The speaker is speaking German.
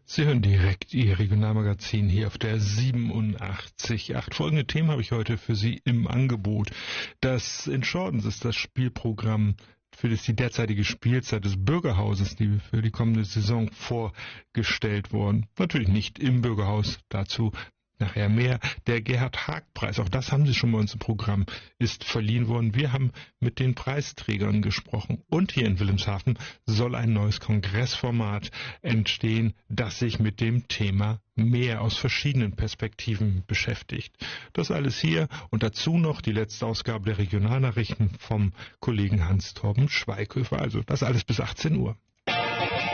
Sie hören direkt Ihr Regionalmagazin hier auf der 87.8. Folgende Themen habe ich heute für Sie im Angebot. Das in Shortens ist das Spielprogramm für die derzeitige Spielzeit des Bürgerhauses, die für die kommende Saison vorgestellt wurden. Natürlich nicht im Bürgerhaus, dazu nachher mehr. Der Gerhard-Haag-Preis, auch das haben Sie schon bei uns im Programm, ist verliehen worden. Wir haben mit den Preisträgern gesprochen. Und hier in Wilhelmshaven soll ein neues Kongressformat entstehen, das sich mit dem Thema Meer aus verschiedenen Perspektiven beschäftigt. Das alles hier und dazu noch die letzte Ausgabe der Regionalnachrichten vom Kollegen Hans-Torben Schweighöfer. Also das alles bis 18 Uhr.